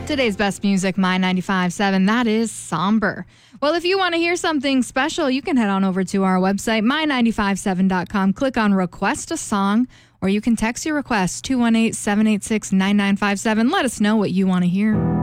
Today's best music, My 95.7, that is Somber. Well, if you want to hear something special, you can head on over to our website, my957.com. Click on Request a Song, or you can text your request, 218-786-9957. Let us know what you want to hear.